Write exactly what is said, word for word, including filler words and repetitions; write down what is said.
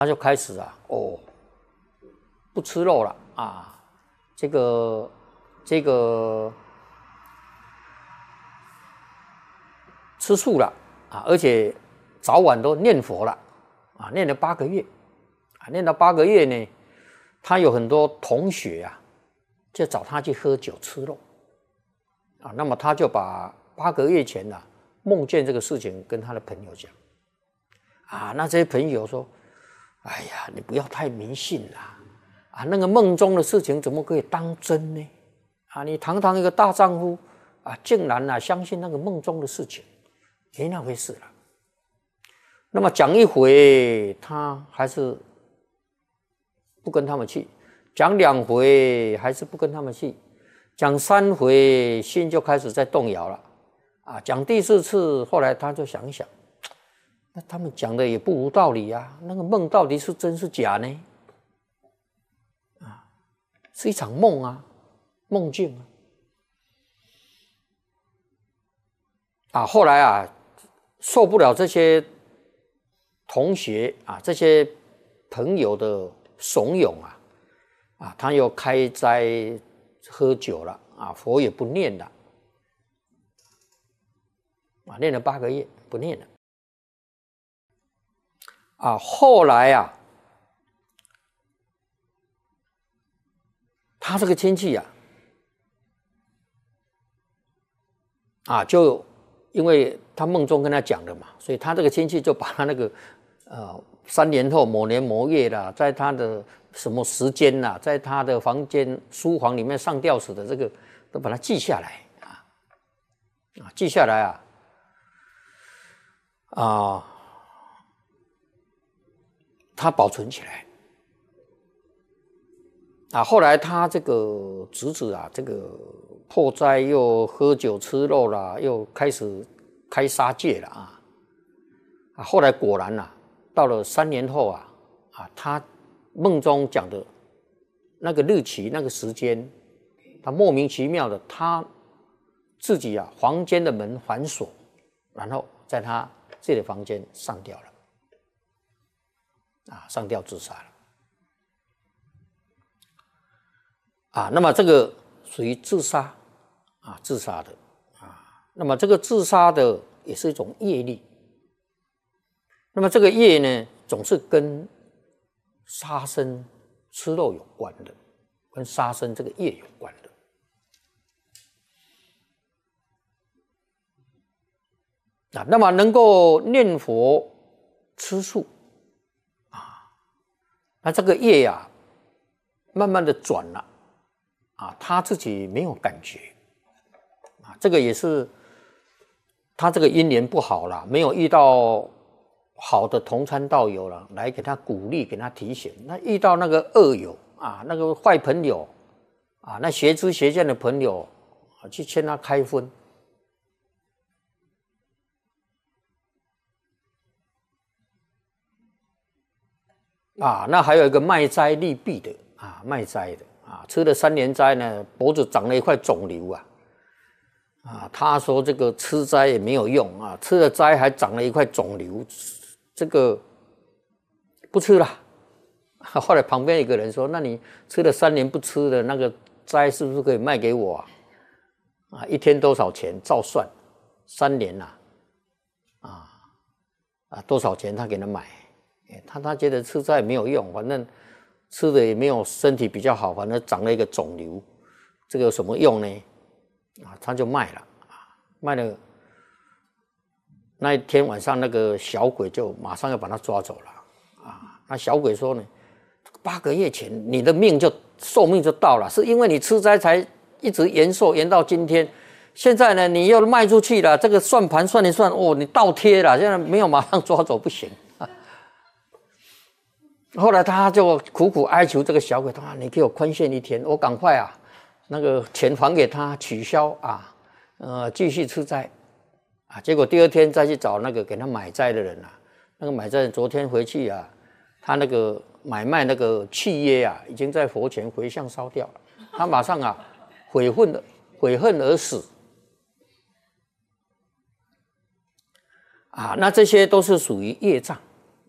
他就开始啊，哦，不吃肉了啊，这个这个吃素了啊，而且早晚都念佛了啊，念了八个月啊，念了八个月呢，他有很多同学啊，就找他去喝酒吃肉啊，那么他就把八个月前呐、啊、梦见这个事情跟他的朋友讲啊，那这些朋友说，哎呀，你不要太迷信啦啊，那个梦中的事情怎么可以当真呢？啊，你堂堂一个大丈夫啊，竟然啊相信那个梦中的事情，没那回事了。那么讲一回，他还是不跟他们去；讲两回，还是不跟他们去；讲三回，心就开始在动摇了。啊，讲第四次，后来他就想一想，那他们讲的也不无道理啊，那个梦到底是真是假呢？啊，是一场梦啊，梦境啊。啊，后来啊，受不了这些同学啊，这些朋友的怂恿啊，啊，他又开斋喝酒了啊，佛也不念了，啊，念了八个月不念了，啊，后来啊，他这个亲戚啊，啊，就因为他梦中跟他讲的嘛，所以他这个亲戚就把他那个呃三年后某年某月啦，在他的什么时间啦，在他的房间书房里面上吊死的这个都把它记下来啊啊记下来啊啊，他保存起来啊。后来他这个侄子啊，这个破斋又喝酒吃肉啦，又开始开杀戒了啊啊！后来果然啊，到了三年后啊啊，他梦中讲的那个日期、那个时间，他莫名其妙的，他自己啊房间的门反锁，然后在他自己的房间上吊了啊，上吊自杀了啊。那么这个属于自杀啊，自杀的啊。那么这个自杀的也是一种业力。那么这个业呢，总是跟杀生吃肉有关的，跟杀生这个业有关的啊。那么能够念佛吃素啊，那这个业呀、啊，慢慢的转了啊，他自己没有感觉啊，这个也是他这个因缘不好了，没有遇到好的同参道友了，来给他鼓励，给他提醒。那遇到那个恶友啊，那个坏朋友啊，那邪知邪见的朋友啊，去劝他开荤啊。那还有一个卖斋利弊的啊，卖斋的啊，吃了三年斋呢，脖子长了一块肿瘤啊。啊，他说这个吃斋也没有用啊，吃了斋还长了一块肿瘤。这个不吃了。后来旁边有个人说：“那你吃了三年不吃的那个斋，是不是可以卖给我啊？啊，一天多少钱？照算，三年呐、啊，啊啊多少钱？他给他买。他他觉得吃斋没有用，反正吃的也没有身体比较好，反正长了一个肿瘤，这个有什么用呢？啊，他就卖了啊，卖了。”那一天晚上，那个小鬼就马上要把他抓走了啊！那小鬼说呢，八个月前你的命就寿命就到了，是因为你吃斋才一直延寿延到今天。现在呢，你又卖出去了，这个算盘算一算，哦，你倒贴了，现在没有马上抓走不行。啊、后来他就苦苦哀求这个小鬼，他说：“你给我宽限一天，我赶快啊，那个钱还给他，取消啊，呃，继续吃斋。”啊，结果第二天再去找那个给他买斋的人啊，那个买斋人昨天回去啊，他那个买卖那个契约啊，已经在佛前回向烧掉了，他马上啊悔恨了，悔恨而死。啊，那这些都是属于业障。